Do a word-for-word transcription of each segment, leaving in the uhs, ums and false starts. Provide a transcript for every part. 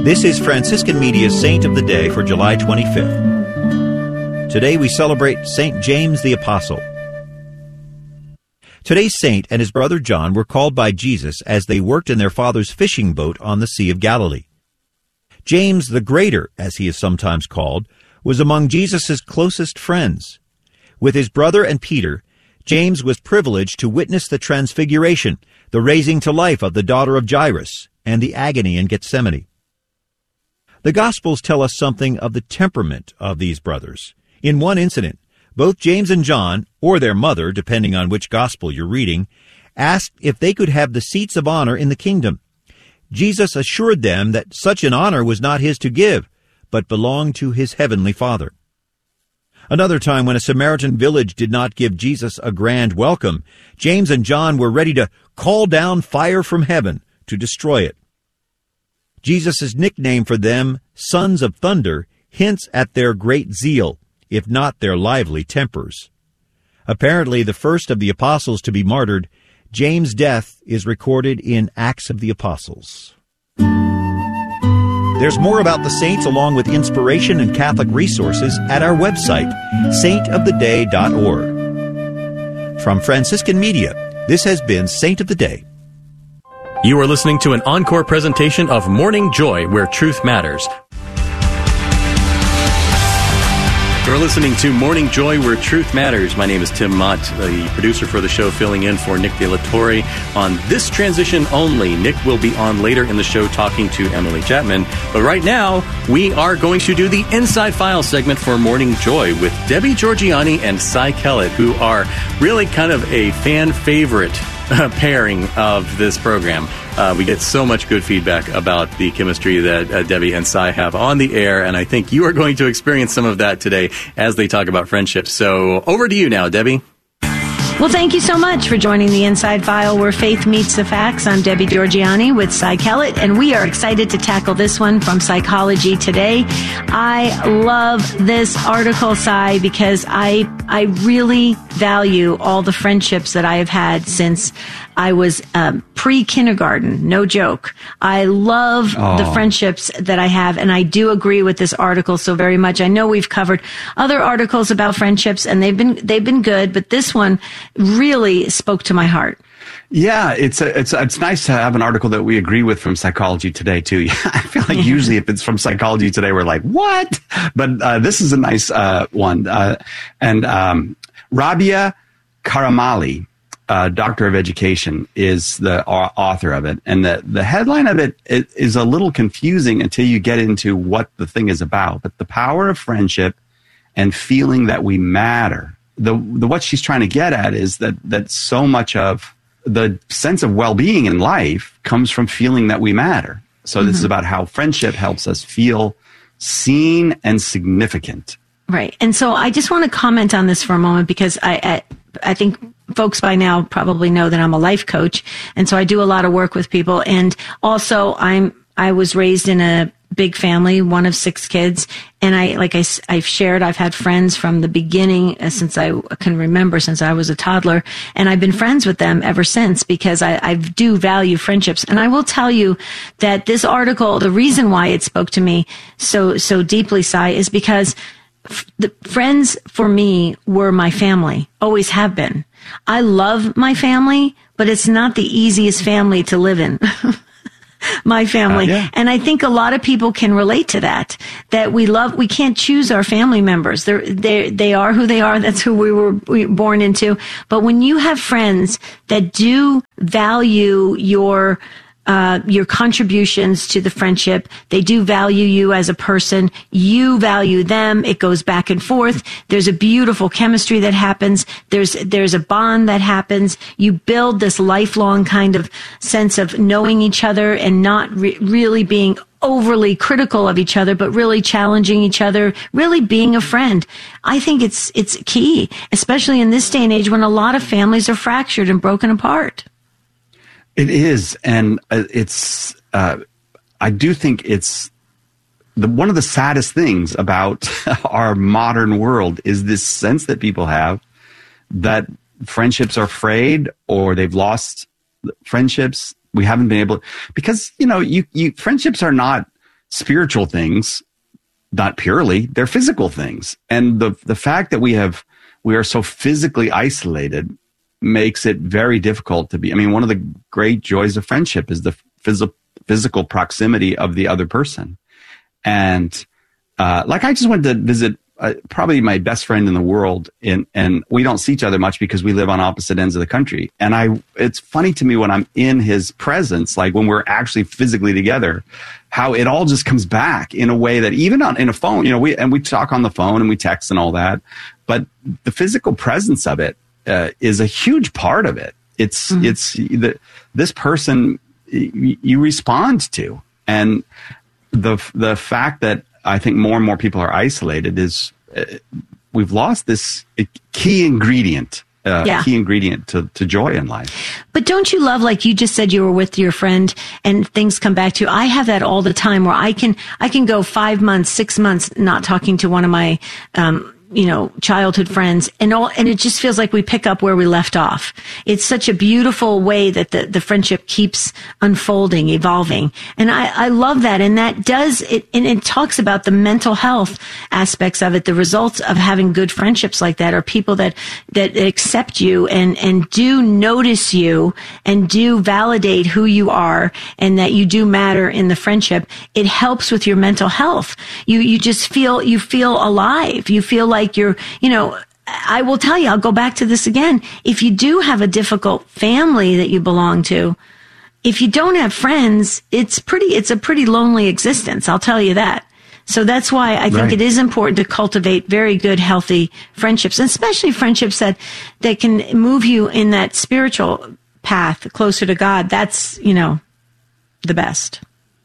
This is Franciscan Media's Saint of the Day for July twenty-fifth. Today we celebrate Saint James the Apostle. Today's saint and his brother John were called by Jesus as they worked in their father's fishing boat on the Sea of Galilee. James the Greater, as he is sometimes called, was among Jesus' closest friends. With his brother and Peter, James was privileged to witness the transfiguration, the raising to life of the daughter of Jairus, and the agony in Gethsemane. The Gospels tell us something of the temperament of these brothers. In one incident, both James and John, or their mother, depending on which Gospel you're reading, asked if they could have the seats of honor in the kingdom. Jesus assured them that such an honor was not his to give, but belonged to his heavenly Father. Another time when a Samaritan village did not give Jesus a grand welcome, James and John were ready to call down fire from heaven to destroy it. Jesus' nickname for them, Sons of Thunder, hints at their great zeal, if not their lively tempers. Apparently the first of the apostles to be martyred, James' death is recorded in Acts of the Apostles. There's more about the saints along with inspiration and Catholic resources at our website, saint of the day dot org. From Franciscan Media, this has been Saint of the Day. You are listening to an encore presentation of Morning Joy, where truth matters. You're listening to Morning Joy, where truth matters. My name is Tim Mott, the producer for the show, filling in for Nick De La Torre on this transition only. Nick will be on later in the show talking to Emily Chapman. But right now, we are going to do the Inside File segment for Morning Joy with Debbie Georgianni and Cy Kellett, who are really kind of a fan favorite uh, pairing of this program. Uh, we get so much good feedback about the chemistry that uh, Debbie and Cy have on the air, and I think you are going to experience some of that today as they talk about friendship. So over to you now, Debbie. Well, thank you so much for joining the Inside File, where faith meets the facts. I'm Debbie Georgianni with Cy Kellett, and we are excited to tackle this one from Psychology Today. I love this article, Cy, because I I really value all the friendships that I have had since I was um, pre-kindergarten, no joke. I love oh. the friendships that I have, and I do agree with this article so very much. I know we've covered other articles about friendships, and they've been they've been good, but this one really spoke to my heart. Yeah, it's a, it's it's nice to have an article that we agree with from Psychology Today too. I feel like usually if it's from Psychology Today, we're like, what? But uh, this is a nice uh, one, uh, and um, Rabia Karamali, Uh, Doctor of Education, is the uh, author of it. And the, the headline of it, it is a little confusing until you get into what the thing is about. But the power of friendship and feeling that we matter. The, the what she's trying to get at is that, that so much of the sense of well-being in life comes from feeling that we matter. So mm-hmm. this is about how friendship helps us feel seen and significant. Right. And so I just want to comment on this for a moment, because I, I, I think folks by now probably know that I'm a life coach. And so I do a lot of work with people. And also I'm, I was raised in a big family, one of six kids. And I, like I, I've shared, I've had friends from the beginning, uh, since I can remember, since I was a toddler. And I've been friends with them ever since, because I, I do value friendships. And I will tell you that this article, the reason why it spoke to me so, so deeply, Cy, is because f- the friends for me were my family, always have been. I love my family, but it's not the easiest family to live in. My family. Uh, yeah. And I think a lot of people can relate to that, that we love, we can't choose our family members. They're, they they are who they are. That's who we were born into. But when you have friends that do value your Uh, your contributions to the friendship, they do value you as a person, you value them, it goes back and forth, there's a beautiful chemistry that happens, there's there's a bond that happens, you build this lifelong kind of sense of knowing each other and not re- really being overly critical of each other, but really challenging each other, really being a friend. I think it's it's key, especially in this day and age when a lot of families are fractured and broken apart. It is, and it's, uh, I do think it's, the one of the saddest things about our modern world is this sense that people have that friendships are frayed, or they've lost friendships. We haven't been able, because, you know, you, you friendships are not spiritual things, not purely, they're physical things. And the the fact that we have we are so physically isolated makes it very difficult to be. I mean, one of the great joys of friendship is the phys- physical proximity of the other person. And uh, like I just went to visit uh, probably my best friend in the world, in, and we don't see each other much because we live on opposite ends of the country. And I, it's funny to me when I'm in his presence, like when we're actually physically together, how it all just comes back in a way that even on in a phone, you know, we and we talk on the phone and we text and all that, but the physical presence of it uh, is a huge part of it. It's mm-hmm. it's the, this person y- you respond to, and the the fact that I think more and more people are isolated is uh, we've lost this key ingredient. Uh, yeah. key ingredient to, to joy in life. But don't you love, like you just said, you were with your friend and things come back to you. I have that all the time where I can, I can go five months, six months not talking to one of my, um, you know, childhood friends, and all, and it just feels like we pick up where we left off. It's such a beautiful way that the, the friendship keeps unfolding, evolving. And I, I love that. And that does it, and it talks about the mental health aspects of it. The results of having good friendships like that are people that, that accept you and, and do notice you and do validate who you are and that you do matter in the friendship. It helps with your mental health. You, you just feel, you feel alive. You feel like Like you're, you know, I will tell you, I'll go back to this again. If you do have a difficult family that you belong to, if you don't have friends, it's pretty, it's a pretty lonely existence. I'll tell you that. So that's why I think right. it is important to cultivate very good, healthy friendships, and especially friendships that, that can move you in that spiritual path closer to God. That's, you know, the best.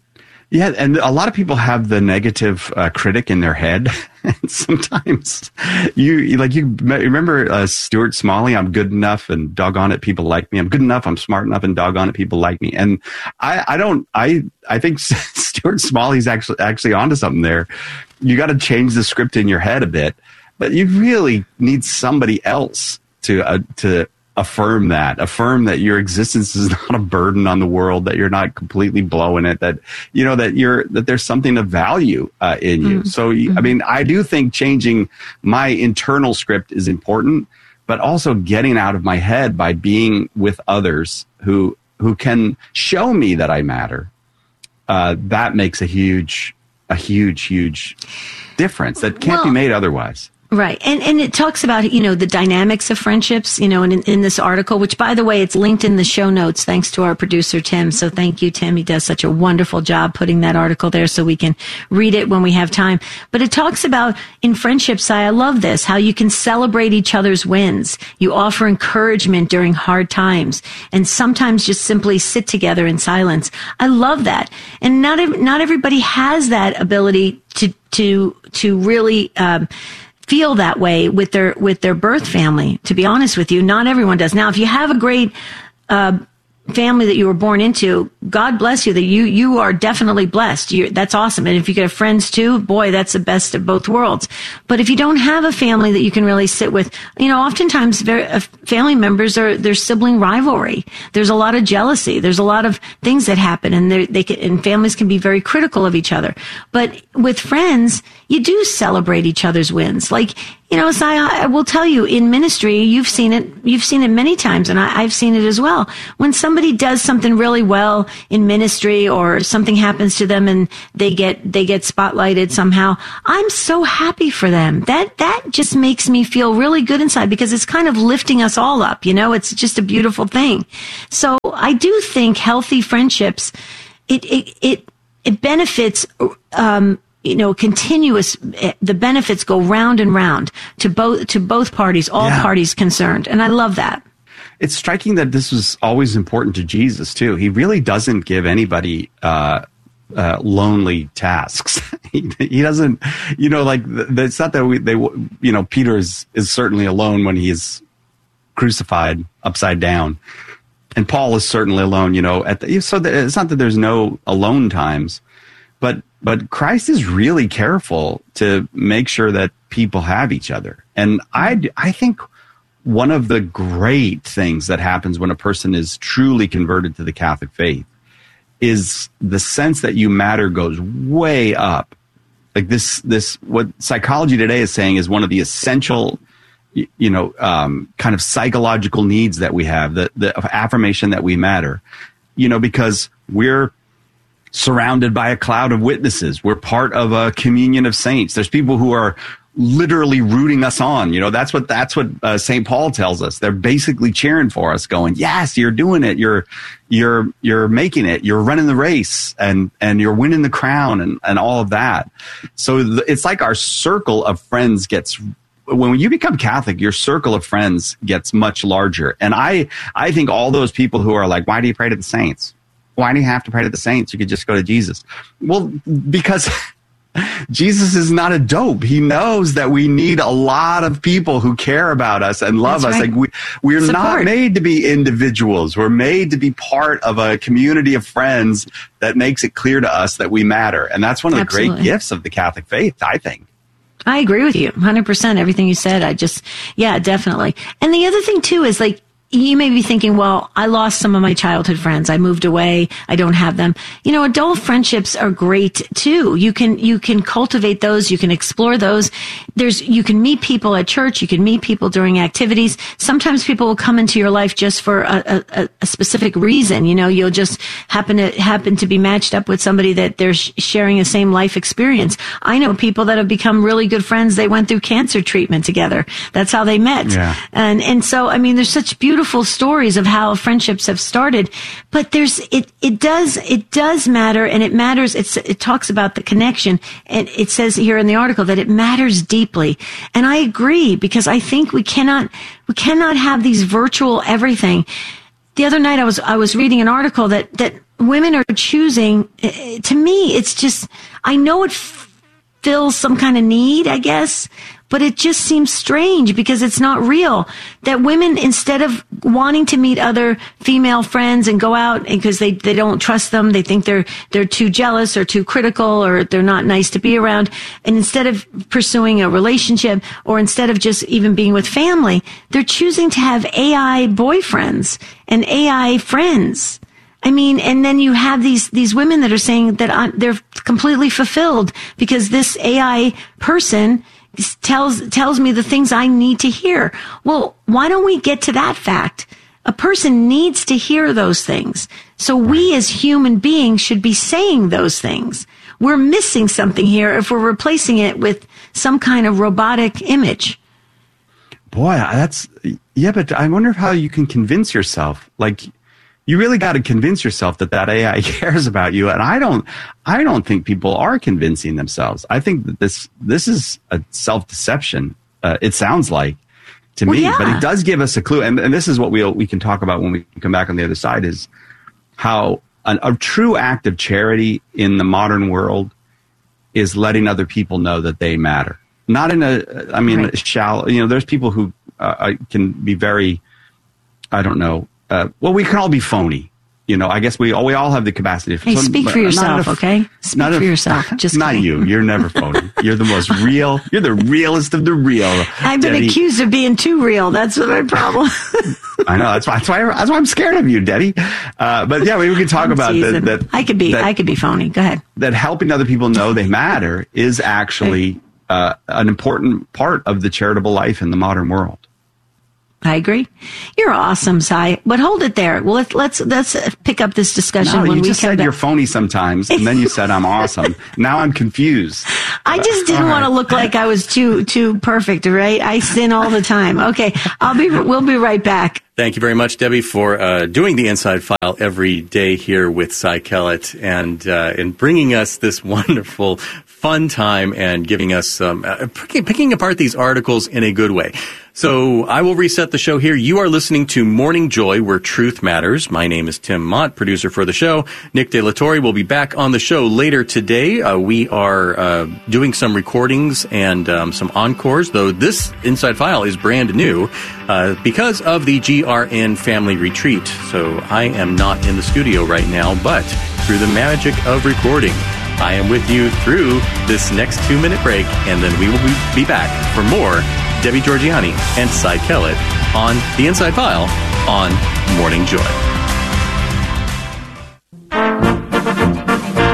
Yeah, and a lot of people have the negative uh, critic in their head. And sometimes you, like you remember uh, Stuart Smalley, I'm good enough and doggone it, people like me. I'm good enough, I'm smart enough, and doggone it, people like me. And I, I don't, I, I think Stuart Smalley's actually, actually onto something there. You got to change the script in your head a bit, but you really need somebody else to, uh, to, affirm that, affirm that your existence is not a burden on the world, that you're not completely blowing it, that, you know, that you're, that there's something of value uh, in you. Mm-hmm. So, I mean, I do think changing my internal script is important, but also getting out of my head by being with others who, who can show me that I matter. Uh, that makes a huge, a huge, huge difference that can't well, be made otherwise. Right. And and it talks about, you know, the dynamics of friendships, you know, and in, in this article, which, by the way, it's linked in the show notes, thanks to our producer, Tim. So thank you, Tim. He does such a wonderful job putting that article there so we can read it when we have time. But it talks about in friendships, I love this, how you can celebrate each other's wins. You offer encouragement during hard times and sometimes just simply sit together in silence. I love that. And not, not everybody has that ability to, to, to really, um, feel that way with their with their birth family. To be honest with you, not everyone does. Now, if you have a great uh, family that you were born into, God bless you. That you you are definitely blessed. You're, that's awesome. And if you get friends too, boy, that's the best of both worlds. But if you don't have a family that you can really sit with, you know, oftentimes very, uh, family members are there's sibling rivalry. There's a lot of jealousy. There's a lot of things that happen, and they can, and families can be very critical of each other. But with friends, you do celebrate each other's wins. Like, you know, so I, I will tell you, in ministry, you've seen it, you've seen it many times, and I, I've seen it as well. When somebody does something really well in ministry, or something happens to them and they get, they get spotlighted somehow, I'm so happy for them. That, that just makes me feel really good inside, because it's kind of lifting us all up, you know, it's just a beautiful thing. So I do think healthy friendships, it, it, it, it benefits, um, you know, continuous, the benefits go round and round to both, to both parties, all yeah. parties concerned. And I love that. It's striking that this was always important to Jesus too. He really doesn't give anybody, uh, uh, lonely tasks. he, he doesn't, you know, like it's not that we, they, you know, Peter is, is certainly alone when he is crucified upside down. And Paul is certainly alone, you know, at the, so that it's not that there's no alone times, but But Christ is really careful to make sure that people have each other. And I, I think one of the great things that happens when a person is truly converted to the Catholic faith is the sense that you matter goes way up. Like this, this, what psychology today is saying is one of the essential, you know, um, kind of psychological needs that we have, the, the affirmation that we matter, you know, because we're surrounded by a cloud of witnesses. We're part of a communion of saints. There's people who are literally rooting us on. You know, that's what, that's what uh, Saint Paul tells us. They're basically cheering for us, going, yes, you're doing it. You're, you're, you're making it. You're running the race, and, and you're winning the crown, and, and all of that. So th- it's like our circle of friends gets, when you become Catholic, your circle of friends gets much larger. And I, I think all those people who are like, why do you pray to the saints? Why do you have to pray to the saints? You could just go to Jesus. Well, because Jesus is not a dope. He knows that we need a lot of people who care about us and love That's us. right. Like we, we're Support. not made to be individuals. We're made to be part of a community of friends that makes it clear to us that we matter. And that's one of the Absolutely. great gifts of the Catholic faith, I think. I agree with you one hundred percent. Everything you said, I just, yeah, definitely. And the other thing too is like, you may be thinking, well, I lost some of my childhood friends. I moved away. I don't have them. You know, adult friendships are great too. You can, you can cultivate those. You can explore those. There's, you can meet people at church. You can meet people during activities. Sometimes people will come into your life just for a, a, a specific reason. You know, you'll just happen to, happen to be matched up with somebody that they're sh- sharing the same life experience. I know people that have become really good friends. They went through cancer treatment together. That's how they met. Yeah. And, and so, I mean, there's such beautiful stories of how friendships have started, but there's, it, it does, it does matter, and it matters. It's, it talks about the connection, and it says here in the article that it matters deeply. And I agree, because I think we cannot, we cannot have these virtual everything. The other night I was, I was reading an article that, that women are choosing, to me, it's just, I know it f- fills some kind of need, I guess, but it just seems strange because it's not real. That women, instead of wanting to meet other female friends and go out because they, they don't trust them, they think they're, they're too jealous or too critical or they're not nice to be around. And instead of pursuing a relationship, or instead of just even being with family, they're choosing to have A I boyfriends and A I friends. I mean, and then you have these, these women that are saying that I'm, they're completely fulfilled because this A I person tells, tells me the things I need to hear. Well, why don't we get to that fact? A person needs to hear those things. So we as human beings should be saying those things. We're missing something here if we're replacing it with some kind of robotic image. Boy, that's, yeah, but I wonder how you can convince yourself. Like, you really got to convince yourself that that A I cares about you. And I don't, I don't think people are convincing themselves. I think that this, this is a self-deception. Uh, it sounds like to well, me, yeah. but it does give us a clue. And, and this is what we'll, we can talk about when we come back on the other side, is how an, a true act of charity in the modern world is letting other people know that they matter. Not in a, I mean, right. shallow, you know, there's people who uh, can be very, I don't know, Uh, well, we can all be phony. You know, I guess we all, we all have the capacity. Hey, so, speak for yourself, a, okay? Speak not for a, yourself. Just not kidding. you. You're never phony. You're the most real. You're the realest of the real. I've been Debbie. accused of being too real. That's my problem. I know. That's why. That's why. That's why I'm scared of you, Daddy. Uh, but yeah, we, we can talk I'm about that, that. I could be. That, I could be phony. Go ahead. That helping other people know they matter is actually uh, an important part of the charitable life in the modern world. I agree. You're awesome, Cy. But hold it there. Well, let's let's let's pick up this discussion No, when you we just come said back. you're phony sometimes, and then you said I'm awesome. Now I'm confused. I just didn't want to look like I was too too perfect, right? I sin all the time. Okay, I'll be. We'll be right back. Thank you very much, Debbie, for uh, doing the Inside File every day here with Cy Kellett, and uh, and bringing us this wonderful, fun time, and giving us um, uh, picking, picking apart these articles in a good way. So I will reset the show here. You are listening to Morning Joy, where truth matters. My name is Tim Mott, producer for the show. Nick De La Torre will be back on the show later today. Uh, we are uh, doing some recordings and um, some encores, though this Inside File is brand new uh, because of the G R N Family Retreat. So I am not in the studio right now, but through the magic of recording, I am with you through this next two-minute break, and then we will be back for more Debbie Georgianni and Cy Kellett on The Inside File on Morning Joy.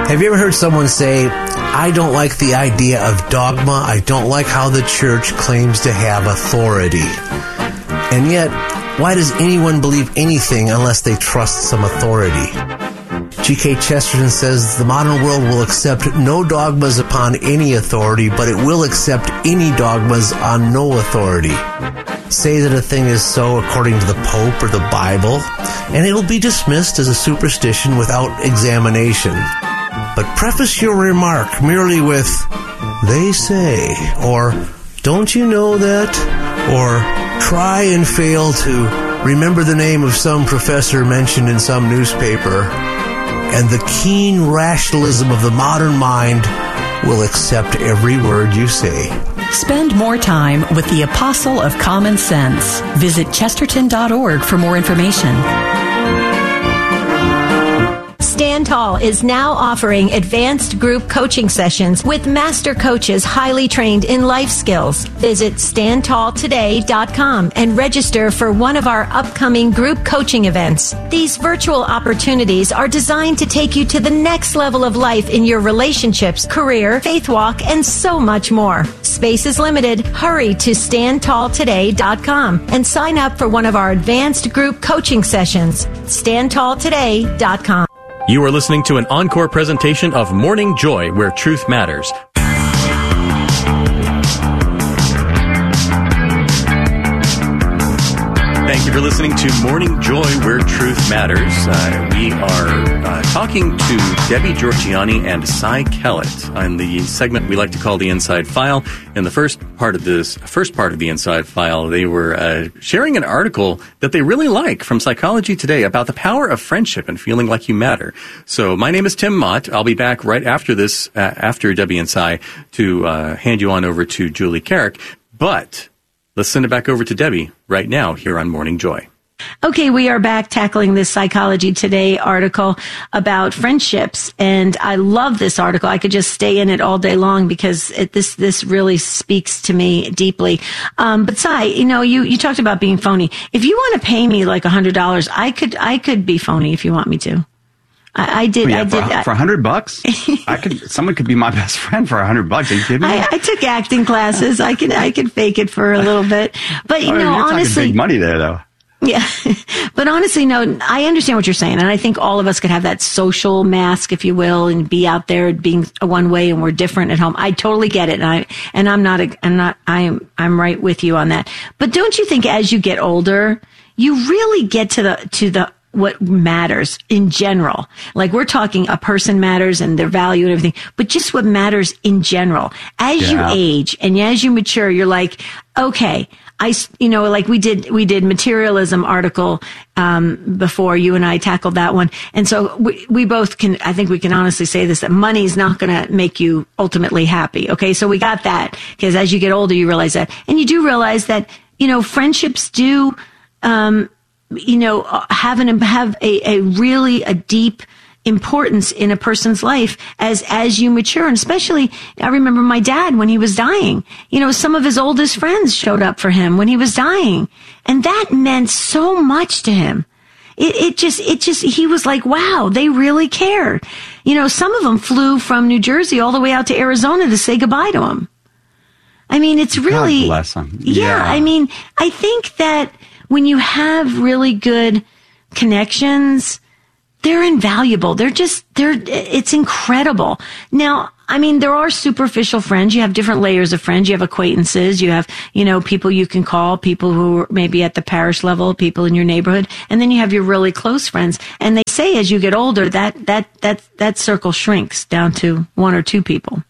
Have you ever heard someone say, I don't like the idea of dogma. I don't like how the church claims to have authority. And yet, why does anyone believe anything unless they trust some authority? G K Chesterton says the modern world will accept no dogmas upon any authority, but it will accept any dogmas on no authority. Say that a thing is so according to the Pope or the Bible, and it'll be dismissed as a superstition without examination. But preface your remark merely with, they say, or don't you know that, or try and fail to remember the name of some professor mentioned in some newspaper, and the keen rationalism of the modern mind will accept every word you say. Spend more time with the Apostle of Common Sense. Visit chesterton dot org for more information. Stand Tall is now offering advanced group coaching sessions with master coaches highly trained in life skills. Visit stand tall today dot com and register for one of our upcoming group coaching events. These virtual opportunities are designed to take you to the next level of life in your relationships, career, faith walk, and so much more. Space is limited. Hurry to stand tall today dot com and sign up for one of our advanced group coaching sessions. stand tall today dot com. You are listening to an encore presentation of Morning Joy, where truth matters. Thank you for listening to Morning Joy, where truth matters. Uh, we are uh, talking to Debbie Georgianni and Cy Kellett on the segment we like to call the Inside File. In the first part of this first part of the Inside File, they were uh, sharing an article that they really like from Psychology Today about the power of friendship and feeling like you matter. So my name is Tim Mott. I'll be back right after this, uh, after Debbie and Cy, to uh, hand you on over to Julie Carrick. But let's send it back over to Debbie right now here on Morning Joy. Okay, we are back tackling this Psychology Today article about friendships, and I love this article. I could just stay in it all day long because it, this this really speaks to me deeply. Um, but Cy, you know, you, you talked about being phony. If you want to pay me like a hundred dollars, I could I could be phony if you want me to. I, I did. Yeah, I did for, for a hundred bucks. I could. Someone could be my best friend for a hundred bucks. Are you kidding me? I, I took acting classes. I could. I could fake it for a little bit. But you oh, know, you're honestly, talking big money there, though. Yeah, but honestly, no. I understand what you're saying, and I think all of us could have that social mask, if you will, and be out there being one way, and we're different at home. I totally get it, and I and I'm not. A, I'm not. I'm. I'm right with you on that. But don't you think, as you get older, you really get to the to the what matters in general? Like, we're talking a person matters and their value and everything, but just what matters in general. As Yeah. you age and as you mature, you're like, okay, I, you know, like we did, we did materialism article, um, before you and I tackled that one. And so we, we both can, I think we can honestly say this, that money's not going to make you ultimately happy. Okay. So we got that, because as you get older, you realize that, and you do realize that, you know, friendships do, um, you know, have an, have a, a really a deep importance in a person's life as, as you mature. And especially, I remember my dad when he was dying, you know, some of his oldest friends showed up for him when he was dying. And that meant so much to him. It, it just, it just, he was like, wow, they really cared. You know, some of them flew from New Jersey all the way out to Arizona to say goodbye to him. I mean, it's really, God bless them. Yeah, Yeah. I mean, I think that when you have really good connections, they're invaluable. They're just, they're, it's incredible. Now, I mean, there are superficial friends. You have different layers of friends. You have acquaintances. You have, you know, people you can call, people who are maybe at the parish level, people in your neighborhood. And then you have your really close friends. And they say as you get older, that, that, that, that circle shrinks down to one or two people.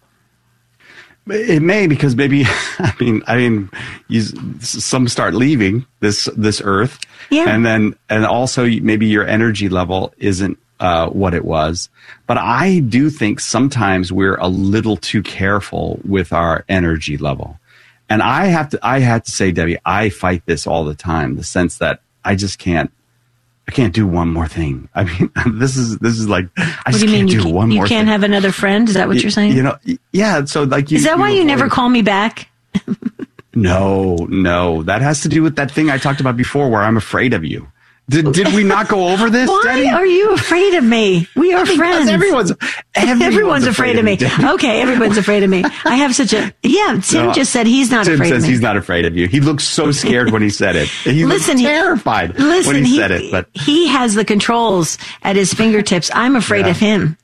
It may, because maybe, I mean, I mean, you, some start leaving this, this earth. Yeah. And then, and also maybe your energy level isn't, uh, what it was. But I do think sometimes we're a little too careful with our energy level. And I have to, I have to say, Debbie, I fight this all the time, the sense that I just can't, I can't do one more thing. I mean, this is, this is like, I What just do you mean? can't You, do can, one you more can't thing. have another friend? Is that what you're saying? You know, yeah. So like you, Is that why you avoid- never call me back? No, no. That has to do with that thing I talked about before where I'm afraid of you. Did, did we not go over this, Why Debbie? are you afraid of me? We are Because friends. Everyone's, everyone's, Everyone's afraid, afraid of me. me okay, everyone's afraid of me. I have such a yeah. Tim no, just said he's not Tim afraid says of me. He's not afraid of you. He looked so scared when he said it. He listen, looked terrified he, listen, when he, he said it. But he has the controls at his fingertips. I'm afraid yeah. of him.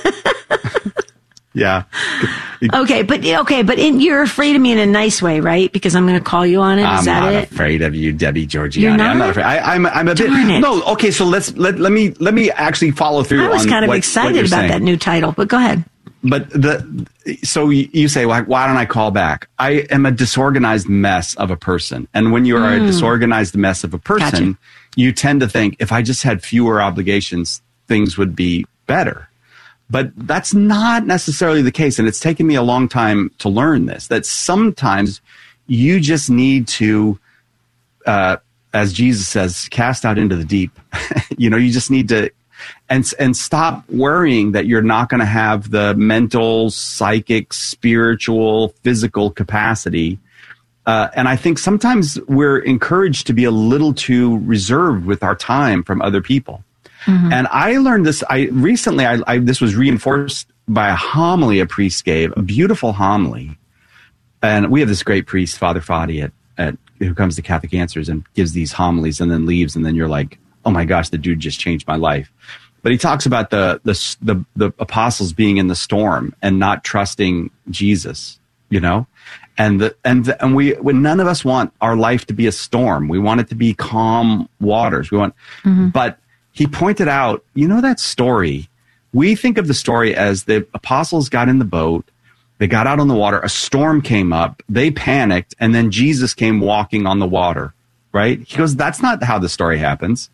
Yeah. Okay, but okay, but in, you're afraid of me in a nice way, right? Because I'm going to call you on it. Is I'm that not it? afraid of you, Debbie Georgianni. You're not? I'm not afraid. I, I'm, I'm a bit. Darn it. No, okay. So let's let let me let me actually follow through. I was on kind of what, excited what about saying. that new title, but go ahead. But the so you say, well, why don't I call back? I am a disorganized mess of a person, and when you are mm. a disorganized mess of a person, gotcha. You tend to think if I just had fewer obligations, things would be better. But that's not necessarily the case. And it's taken me a long time to learn this, that sometimes you just need to, uh, as Jesus says, cast out into the deep. You know, you just need to, and, and stop worrying that you're not going to have the mental, psychic, spiritual, physical capacity. Uh, and I think sometimes we're encouraged to be a little too reserved with our time from other people. Mm-hmm. And I learned this, I recently, I, I, this was reinforced by a homily a priest gave, a beautiful homily. And we have this great priest, Father Fadi, at, at, who comes to Catholic Answers and gives these homilies and then leaves. And then you're like, oh my gosh, the dude just changed my life. But he talks about the, the, the, the apostles being in the storm and not trusting Jesus, you know? And the, and the, and we, when none of us want our life to be a storm, we want it to be calm waters. We want, mm-hmm. but he pointed out, you know, that story, we think of the story as the apostles got in the boat, they got out on the water, a storm came up, they panicked, and then Jesus came walking on the water, right? He goes, that's not how the story happens.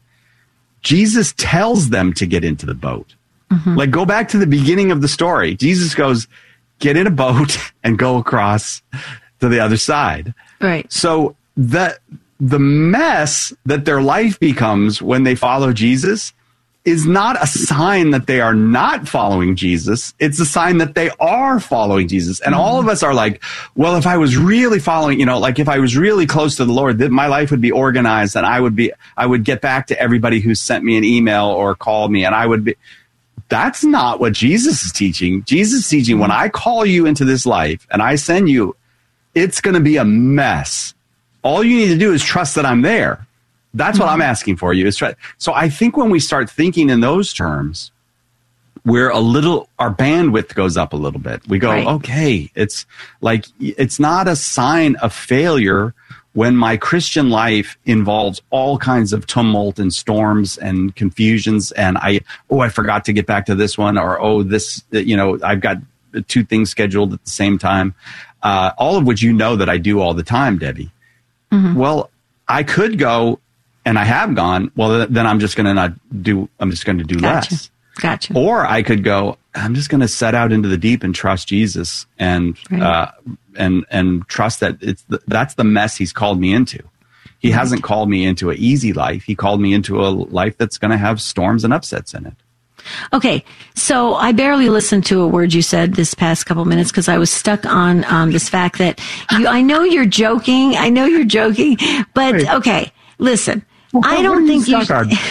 Jesus tells them to get into the boat. Mm-hmm. Like, go back to the beginning of the story. Jesus goes, get in a boat and go across to the other side. Right. So that the mess that their life becomes when they follow Jesus is not a sign that they are not following Jesus. It's a sign that they are following Jesus. And mm-hmm. all of us are like, well, if I was really following, you know, like if I was really close to the Lord, that my life would be organized and I would be, I would get back to everybody who sent me an email or called me and I would be. That's not what Jesus is teaching. Jesus is teaching, when I call you into this life and I send you, it's going to be a mess. All you need to do is trust that I'm there. That's what I'm asking for you. Is try. So I think when we start thinking in those terms, we're a little, our bandwidth goes up a little bit. We go, right. okay, it's like, it's not a sign of failure when my Christian life involves all kinds of tumult and storms and confusions. And I, oh, I forgot to get back to this one, or, oh, this, you know, I've got two things scheduled at the same time. Uh, all of which you know that I do all the time, Debbie. Mm-hmm. Well, I could go, and I have gone, well, then I'm just going to not do, I'm just going to do gotcha. less. Gotcha. Or I could go, I'm just going to set out into the deep and trust Jesus and, right. uh, and, and trust that it's, the, that's the mess he's called me into. He right. hasn't called me into an easy life. He called me into a life that's going to have storms and upsets in it. Okay, so I barely listened to a word you said this past couple minutes because I was stuck on um, this fact that you, I know you're joking. I know you're joking, but Wait. okay, listen. Well, I don't think you.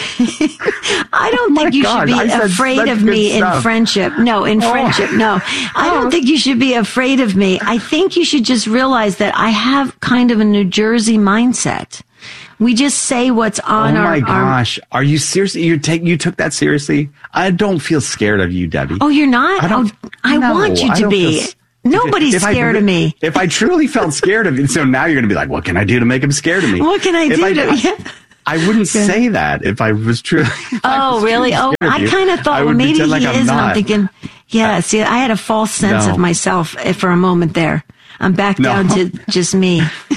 I don't think oh you God, should be afraid of me stuff. in friendship. No, in oh. friendship, no. I don't think you should be afraid of me. I think you should just realize that I have kind of a New Jersey mindset. We just say what's on our. Oh my our, gosh! Our, Are you seriously? You take you took that seriously? I don't feel scared of you, Debbie. Oh, you're not? I, don't, oh, I no, want you to be. Feel, Nobody's scared I, of me. If I truly felt scared of you, so now you're going to be like, what can I do to make him scared of me? What can I if do I, to? Yeah. I wouldn't say that if I was truly. Oh, was really? Truly Oh, I kind of thought, well, maybe he like is. And I'm thinking, yeah, see, I had a false sense no. of myself for a moment there. I'm back no. down to just me.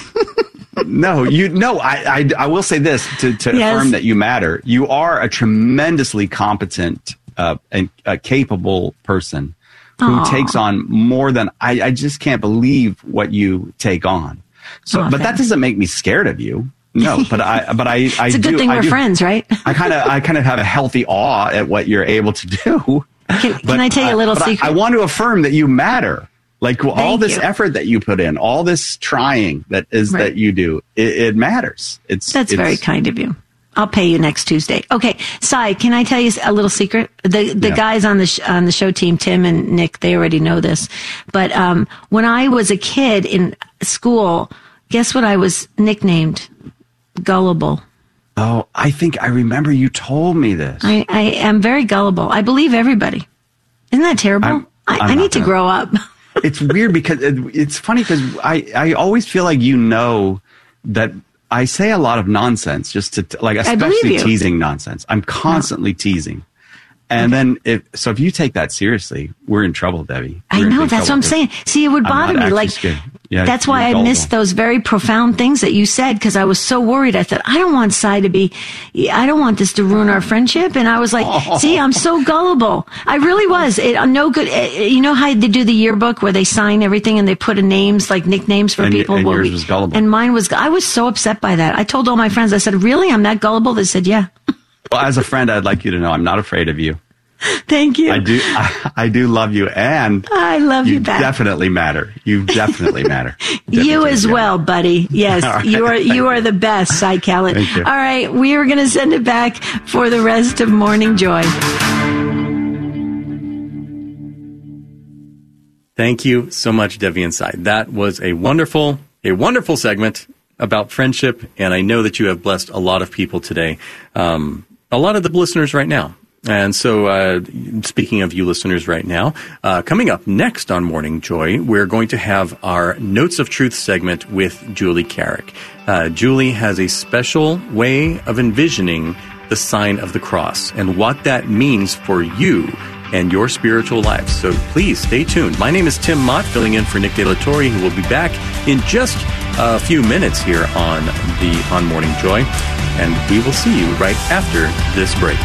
No, you, no, I, I, I will say this to, to yes. affirm that you matter. You are a tremendously competent uh, and uh, capable person who Aww. takes on more than, I, I just can't believe what you take on. So, Aww, but thanks. That doesn't make me scared of you. No, but I, but I, I it's a do, good thing I we're do, friends, right? I kind of, I kind of have a healthy awe at what you're able to do. Can, but, can I tell you a little uh, secret? I, I want to affirm that you matter. Like Thank all this you. effort that you put in, all this trying that is right. that you do, it, it matters. It's that's it's, very kind of you. I'll pay you next Tuesday. Okay, Sai, can I tell you a little secret? The the Yeah. guys on the sh- on the show team, Tim and Nick, they already know this. But um, when I was a kid in school, guess what I was nicknamed? Gullible. Oh, I think I remember you told me this. I, I am very gullible. I believe everybody. Isn't that terrible? I'm- I, I'm I not need to gonna- grow up. It's weird because it, it's funny because I, I always feel like you know that I say a lot of nonsense just to t- like, I believe especially you. teasing nonsense. I'm constantly teasing. And then if, so if you take that seriously, we're in trouble, Debbie. I We're in know, big that's what trouble I'm 'cause saying. See, it would I'm bother not me. actually Like, scared. Yeah, that's why you're I gullible. missed those very profound things that you said because I was so worried. I thought, I don't want Sai to be, I don't want this to ruin our friendship. And I was like, Oh. see, I'm so gullible. I really was. It, no good. eh, You know how they do the yearbook where they sign everything and they put a names, like nicknames for And y- people? and Well, yours we- was gullible. And mine was, I was so upset by that. I told all my friends, I said, really? I'm that gullible? They said, yeah. Well, as a friend, I'd like you to know I'm not afraid of you. Thank you. I do, I, I do love you, and I love you, you back. definitely matter. You definitely matter. You Definitely as matter. well, buddy. Yes, All right. you are. You are the best, Cy Kallett. Thank you. All right, we are going to send it back for the rest of Morning Joy. Thank you so much, Debbie and Sai. That was a wonderful, a wonderful segment about friendship, and I know that you have blessed a lot of people today, um, a lot of the listeners right now. And so, uh, speaking of you listeners right now, uh, coming up next on Morning Joy, we're going to have our Notes of Truth segment with Julie Carrick. Uh, Julie has a special way of envisioning the sign of the cross and what that means for you and your spiritual life. So please stay tuned. My name is Tim Mott, filling in for Nick De La Torre, who will be back in just a few minutes here on the on Morning Joy. And we will see you right after this break.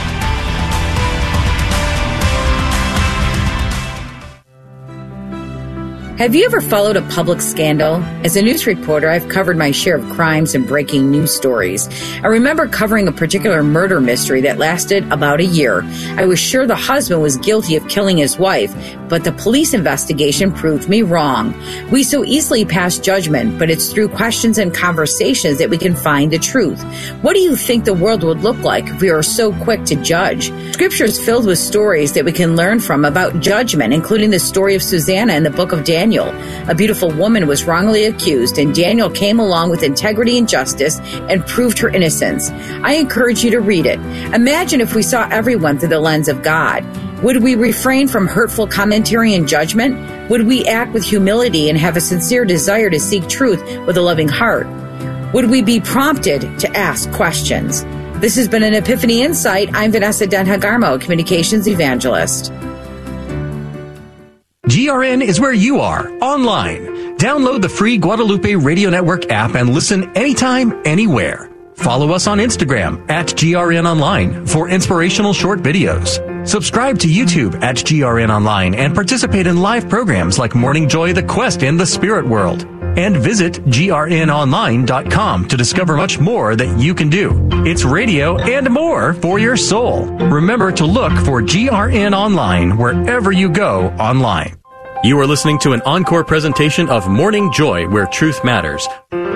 Have you ever followed a public scandal? As a news reporter, I've covered my share of crimes and breaking news stories. I remember covering a particular murder mystery that lasted about a year. I was sure the husband was guilty of killing his wife, but the police investigation proved me wrong. We so easily pass judgment, but it's through questions and conversations that we can find the truth. What do you think the world would look like if we were so quick to judge? Scripture is filled with stories that we can learn from about judgment, including the story of Susanna in the book of Daniel. A beautiful woman was wrongly accused, and Daniel came along with integrity and justice and proved her innocence. I encourage you to read it. Imagine if we saw everyone through the lens of God. Would we refrain from hurtful commentary and judgment? Would we act with humility and have a sincere desire to seek truth with a loving heart? Would we be prompted to ask questions? This has been an Epiphany Insight. I'm Vanessa Denhagarmo, Communications Evangelist. G R N is where you are, online. Download the free Guadalupe Radio Network app and listen anytime, anywhere. Follow us on Instagram at G R N Online for inspirational short videos. Subscribe to YouTube at G R N Online and participate in live programs like Morning Joy, The Quest, and The Spirit World. And visit G R N online dot com to discover much more that you can do. It's radio and more for your soul. Remember to look for G R N Online wherever you go online. You are listening to an encore presentation of Morning Joy, where truth matters.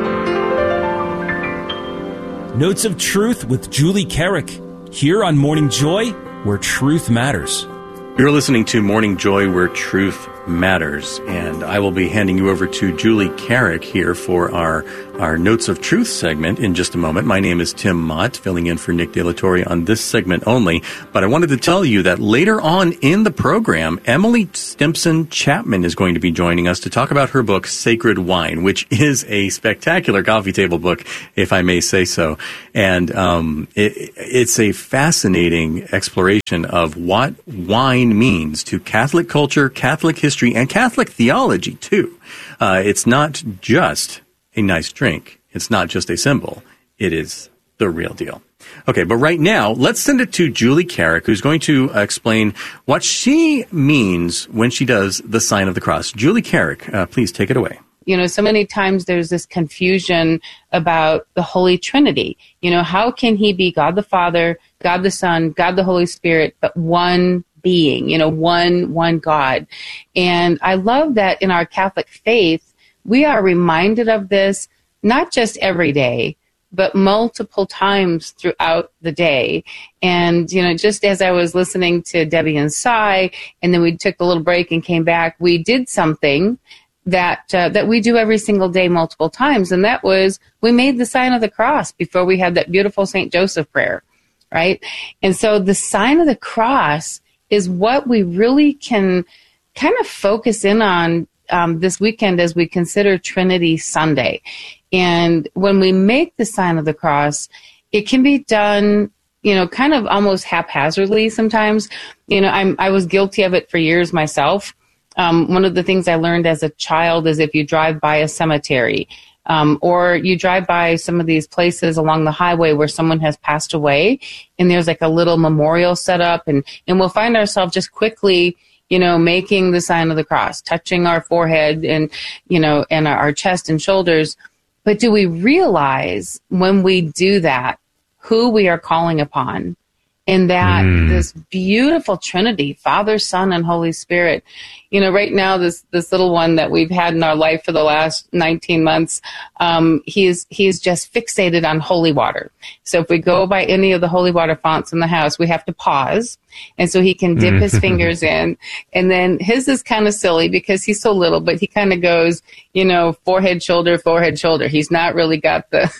Notes of Truth with Julie Carrick, here on Morning Joy, where truth matters. You're listening to Morning Joy, where truth matters, and I will be handing you over to Julie Carrick here for our, our Notes of Truth segment in just a moment. My name is Tim Mott, filling in for Nick De La Torre on this segment only, but I wanted to tell you that later on in the program, Emily Stimpson Chapman is going to be joining us to talk about her book, Sacred Wine, which is a spectacular coffee table book, if I may say so. And um, it, it's a fascinating exploration of what wine means to Catholic culture, Catholic history, and Catholic theology, too. Uh, it's not just a nice drink. It's not just a symbol. It is the real deal. Okay, but right now, let's send it to Julie Carrick, who's going to uh, explain what she means when she does the sign of the cross. Julie Carrick, uh, please take it away. You know, so many times there's this confusion about the Holy Trinity. You know, how can he be God the Father, God the Son, God the Holy Spirit, but one being, you know, one, one God. And I love that in our Catholic faith, we are reminded of this, not just every day, but multiple times throughout the day. And, you know, just as I was listening to Debbie and Cy, and then we took a little break and came back, we did something that uh, that we do every single day multiple times. And that was, we made the sign of the cross before we had that beautiful Saint Joseph prayer, right? And so the sign of the cross is what we really can kind of focus in on um, this weekend as we consider Trinity Sunday. And when we make the sign of the cross, it can be done, you know, kind of almost haphazardly sometimes. You know, I'm, I was guilty of it for years myself. Um, one of the things I learned as a child is if you drive by a cemetery, um, or you drive by some of these places along the highway where someone has passed away, and there's like a little memorial set up, and, and we'll find ourselves just quickly, you know, making the sign of the cross, touching our forehead and, you know, and our, our chest and shoulders. But do we realize when we do that, who we are calling upon? And that mm. this beautiful Trinity, Father, Son, and Holy Spirit. You know, right now, this this little one that we've had in our life for the last nineteen months, um, he's he's just fixated on holy water. So if we go by any of the holy water fonts in the house, we have to pause, and so he can dip his fingers in. And then his is kind of silly because he's so little, but he kind of goes, you know, forehead, shoulder, forehead, shoulder. He's not really got the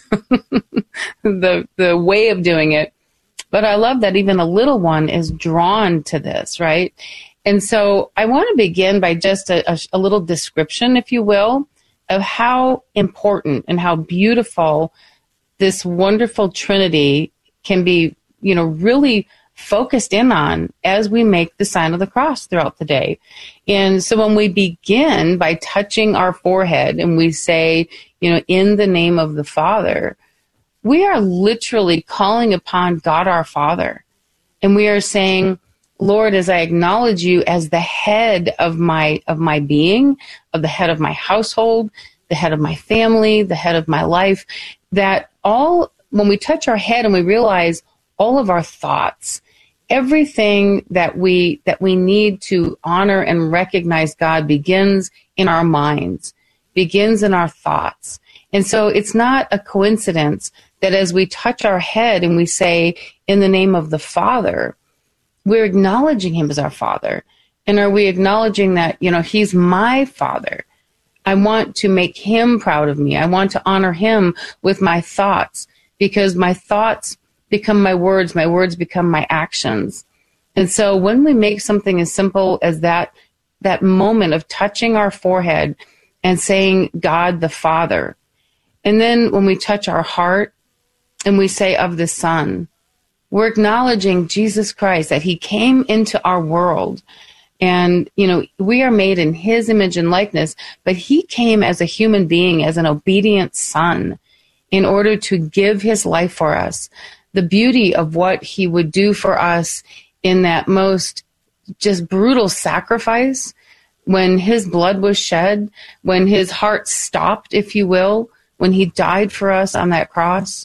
the the way of doing it. But I love that even a little one is drawn to this, right? And so I want to begin by just a, a, a little description, if you will, of how important and how beautiful this wonderful Trinity can be, you know, really focused in on as we make the sign of the cross throughout the day. And so when we begin by touching our forehead and we say, you know, in the name of the Father, we are literally calling upon God our Father. And we are saying, Lord, as I acknowledge you as the head of my of my being, of the head of my household, the head of my family, the head of my life, that all, when we touch our head and we realize all of our thoughts, everything that we that we need to honor and recognize God begins in our minds, begins in our thoughts. And so it's not a coincidence that as we touch our head and we say, in the name of the Father, we're acknowledging him as our Father. And are we acknowledging that, you know, he's my Father? I want to make him proud of me. I want to honor him with my thoughts, because my thoughts become my words. My words become my actions. And so when we make something as simple as that, that moment of touching our forehead and saying, God the Father, and then when we touch our heart and we say of the Son, we're acknowledging Jesus Christ, that he came into our world. And, you know, we are made in his image and likeness, but he came as a human being, as an obedient son, in order to give his life for us. The beauty of what he would do for us in that most just brutal sacrifice, when his blood was shed, when his heart stopped, if you will, when he died for us on that cross.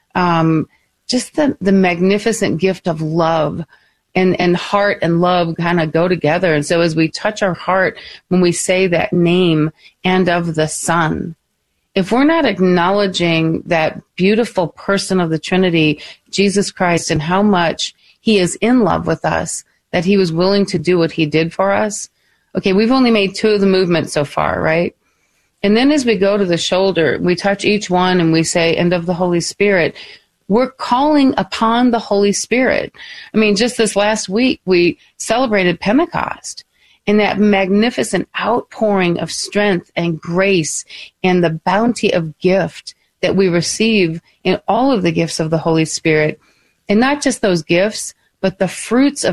Um, just the, the magnificent gift of love and, and heart and love kind of go together. And so as we touch our heart, when we say that name and of the Son, if we're not acknowledging that beautiful person of the Trinity, Jesus Christ, and how much he is in love with us, that he was willing to do what he did for us. Okay, we've only made two of the movements so far, right? And then as we go to the shoulder, we touch each one and we say, and of the Holy Spirit. We're calling upon the Holy Spirit. I mean, just this last week, we celebrated Pentecost, and that magnificent outpouring of strength and grace and the bounty of gift that we receive in all of the gifts of the Holy Spirit. And not just those gifts, but the fruits of